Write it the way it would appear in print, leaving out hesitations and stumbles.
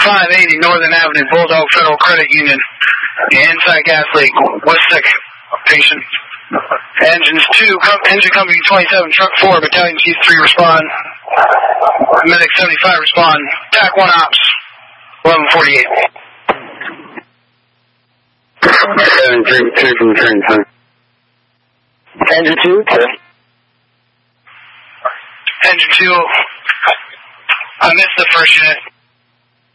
580 Northern Avenue, Bulldog Federal Credit Union. Inside gas leak, Wistic patient. Engine company 27, truck 4, battalion chief 3 respond. Medic 75 respond. TAC 1 ops, 1148. 732 from the train, son. Engine 2, okay. Engine 2, I missed the first unit.